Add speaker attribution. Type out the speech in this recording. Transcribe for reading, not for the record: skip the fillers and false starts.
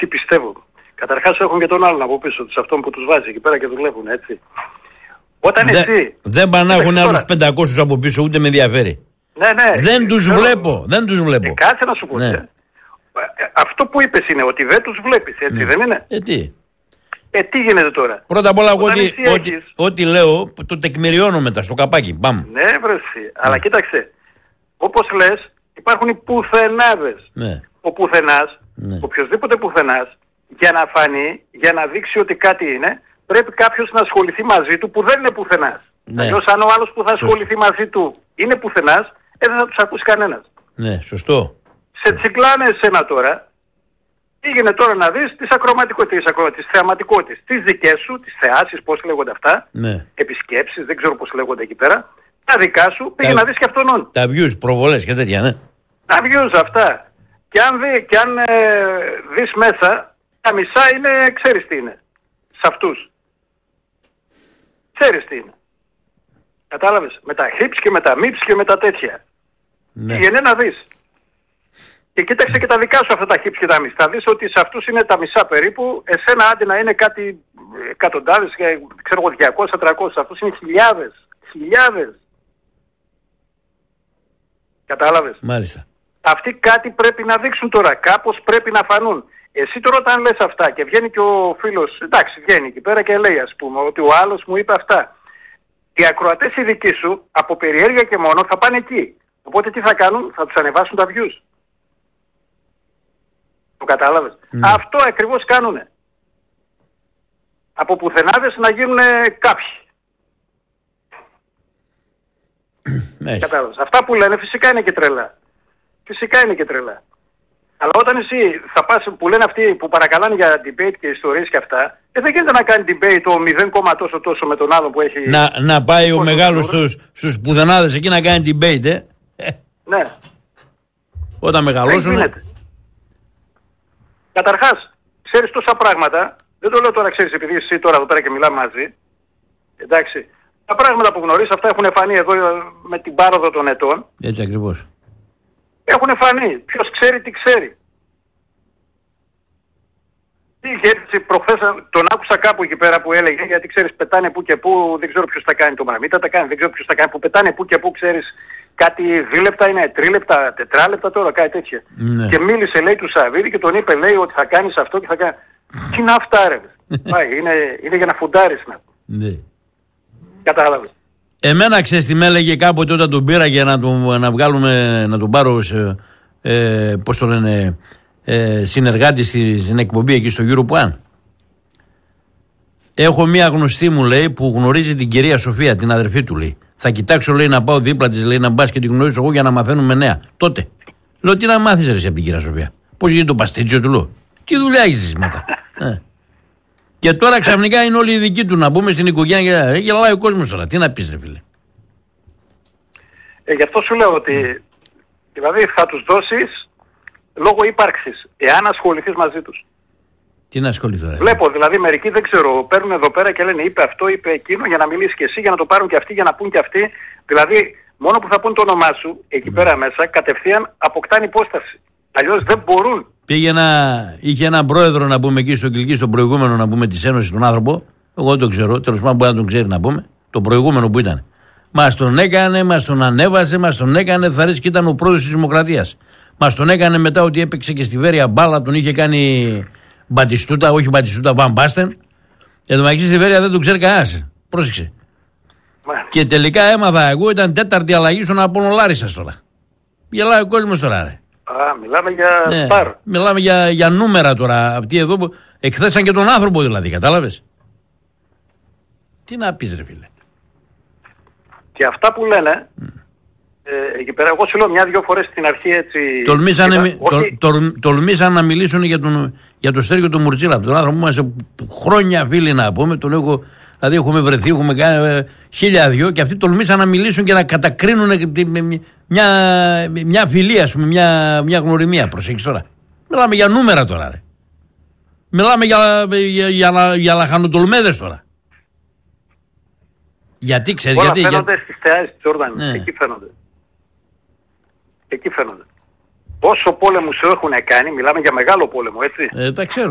Speaker 1: τι πιστεύω. Καταρχάς έχουν και τον άλλον από πίσω τους, αυτόν που τους βάζει εκεί πέρα και δουλεύουν, έτσι. Όταν εσύ...
Speaker 2: Δεν πάνε να έχουν άλλους 500 από πίσω, ούτε με ενδιαφέρει.
Speaker 1: Ναι.
Speaker 2: Δεν τους βλέπω.
Speaker 1: Κάτσε να σου πω.
Speaker 2: Ναι.
Speaker 1: Αυτό που είπες είναι ότι δεν τους βλέπεις, έτσι δεν είναι. Τι γίνεται τώρα.
Speaker 2: Πρώτα απ' όλα εγώ ό,τι λέω το τεκμηριώνω μετά στο καπάκι. Πάμε.
Speaker 1: Ναι βρεσί. Αλλά κοίταξε. Όπως λες υπάρχουν οι πουθενάδες.
Speaker 2: Ναι.
Speaker 1: Ο πουθενάς, οποιοσδήποτε πουθενάς, για να φανεί, για να δείξει ότι κάτι είναι, πρέπει κάποιος να ασχοληθεί μαζί του που δεν είναι πουθενάς.
Speaker 2: Ναι.
Speaker 1: Αλλιώς αν ο άλλος που θα ασχοληθεί μαζί του είναι πουθενάς, δεν θα τους ακούσει κανένας.
Speaker 2: Ναι, σωστό.
Speaker 1: Σε τσικλάνε εσένα τώρα. Πήγαινε τώρα να δεις τις θεαματικότητες, τις δικές σου, τις θεάσεις, πώς λέγονται αυτά, επισκέψεις, δεν ξέρω πώς λέγονται εκεί πέρα, τα δικά σου, πήγαινε να δεις και αυτόν.
Speaker 2: Τα views, προβολές και τέτοια, ναι.
Speaker 1: Τα views αυτά. Και αν δεις μέσα, τα μισά είναι, ξέρεις τι είναι, σε αυτούς. Ξέρεις τι είναι. Κατάλαβες, με τα hips και με τα mips και με τα τέτοια.
Speaker 2: Ναι.
Speaker 1: Πήγαινε να δεις. Και κοίταξε και τα δικά σου αυτά τα hips και τα μισά. Θα δεις ότι σε αυτούς είναι τα μισά περίπου, εσένα άντε να είναι κάτι εκατοντάδες, ξέρω εγώ 200-300, αυτούς είναι χιλιάδες. Κατάλαβες.
Speaker 2: Μάλιστα.
Speaker 1: Αυτοί κάτι πρέπει να δείξουν τώρα, κάπως πρέπει να φανούν. Εσύ τώρα όταν λες αυτά και βγαίνει και ο φίλος, εντάξει βγαίνει εκεί πέρα και λέει ας πούμε ότι ο άλλος μου είπε αυτά. Οι ακροατές οι δικοί σου από περιέργεια και μόνο θα πάνε εκεί. Οπότε τι θα κάνουν, θα τους ανεβάσουν τα views. Το κατάλαβες. Αυτό ακριβώς κάνουνε. Από πουθενάδες να γίνουν κάποιοι. Κατάλαβες. Αυτά που λένε φυσικά είναι και τρελά. Αλλά όταν εσύ θα πας που λένε αυτοί που παρακαλάνε για debate και ιστορίες και αυτά, δεν γίνεται να κάνει debate το 0, τόσο με τον άλλο που έχει...
Speaker 2: Να πάει ο μεγάλος στους πουθενάδες εκεί να κάνει debate,
Speaker 1: Ναι.
Speaker 2: Όταν μεγαλώσουν...
Speaker 1: Καταρχάς, ξέρεις τόσα πράγματα, δεν το λέω τώρα ξέρεις επειδή εσύ τώρα εδώ πέρα και μιλάμε μαζί, εντάξει, τα πράγματα που γνωρίζεις αυτά έχουν φανεί εδώ με την πάροδο των ετών.
Speaker 2: Έτσι ακριβώς.
Speaker 1: Έχουν φανεί. Ποιος ξέρει τι ξέρει. Έτσι, προχθές τον άκουσα κάπου εκεί πέρα που έλεγε, γιατί ξέρεις πετάνε που και που, δεν ξέρω ποιος θα κάνει το μαρμίτα, δεν ξέρω ποιος θα κάνει, που πετάνε που και που ξέρεις κάτι δίλεπτα είναι, τρίλεπτα, τετράλεπτα τώρα, κάτι τέτοια. Ναι. Και μίλησε λέει του Σαββίδη και τον είπε λέει ότι θα κάνεις αυτό και θα κάνει. Τι είναι αυτά ρε. Πάει, είναι για να φουντάρεις να.
Speaker 2: Ναι.
Speaker 1: Κατάλαβες.
Speaker 2: Εμένα ξέρεις τι με έλεγε κάποτε όταν τον πήρα για να βγάλουμε, να τον πάρω πώς το λένε, συνεργάτη στην εκπομπή εκεί στο Europe One. Έχω μία γνωστή μου λέει που γνωρίζει την κυρία Σοφία, την αδερφή του λέει. Θα κοιτάξω λέει να πάω δίπλα της λέει να μπας και την γνωρίσω εγώ για να μαθαίνουμε νέα. Τότε. Λέω τι να μάθεις ρε εσύ από την κυρία Σοφία. Πώς γίνεται το παστίτσιο του λέω. Τι δουλειά έχεις μετά. Και τώρα ξαφνικά είναι όλοι οι δικοί του να μπούμε στην οικογένεια. Γελάει ο κόσμος τώρα. Τι να πεις ρε φίλε.
Speaker 1: Γι' αυτό σου λέω ότι δηλαδή θα τους δώσεις λόγω ύπαρξης, εάν ασχοληθείς μαζί τους.
Speaker 2: Τι να ασχοληθώ.
Speaker 1: Βλέπω δηλαδή μερικοί δεν ξέρω, παίρνουν εδώ πέρα και λένε είπε αυτό, είπε εκείνο για να μιλήσεις και εσύ, για να το πάρουν και αυτοί, για να πούν και αυτοί. Δηλαδή μόνο που θα πούν το όνομά σου εκεί πέρα μέσα κατευθείαν αποκτάνε υπόσταση. Αλλιώς δεν μπορούν.
Speaker 2: Είχε έναν πρόεδρο να πούμε εκεί στο Κιλκί, στον προηγούμενο να πούμε της Ένωσης τον άνθρωπο. Εγώ δεν τον ξέρω, τέλος πάντων μπορεί να τον ξέρει να πούμε. Το προηγούμενο που ήταν. Μας τον έκανε, μας τον ανέβασε, μας τον έκανε, θα ρίξει και ήταν ο πρόεδρος της Δημοκρατίας. Μας τον έκανε μετά ότι έπαιξε και στη Βέρεια μπάλα, τον είχε κάνει Μπατιστούτα, όχι Μπατιστούτα, Βαν Μπάστεν. Εν τω μεταξύ στη Βέρεια δεν τον ξέρει κανένας. Πρόσεξε. Και τελικά έμαθα εγώ, ήταν τέταρτη αλλαγή στον Απόλλων Λάρισσας τώρα. Γελάει ο κόσμος τώρα, ρε.
Speaker 1: Μιλάμε για στάρ.
Speaker 2: Μιλάμε για νούμερα τώρα. Αυτοί εδώ που εκθέσαν και τον άνθρωπο δηλαδή, κατάλαβες. Τι να πεις ρε φίλε.
Speaker 1: Και αυτά που λένε εκεί πέρα, εγώ σου λέω μια-δυο φορές στην αρχή έτσι...
Speaker 2: Τολμήσαν να μιλήσουν για το Στέργιο του Μουρτσίλα. Τον άνθρωπο μου είμαστε χρόνια φίλοι να πούμε. Τον έχω, δηλαδή έχουμε βρεθεί, έχουμε κάνει 1002 και αυτοί τολμήσαν να μιλήσουν και να κατακρίνουν μια φιλία, ας πούμε, μια γνωριμία. Προσέξτε τώρα. Μιλάμε για νούμερα τώρα. Ρε. Μιλάμε για λαχανοτολμέδες τώρα. Γιατί ξέρεις,
Speaker 1: όλα φαίνονται στις θεάσεις της Όρδανης. Ναι. Εκεί φαίνονται. Όσο πόλεμους έχουν κάνει, μιλάμε για μεγάλο πόλεμο, έτσι.
Speaker 2: Τα ξέρω.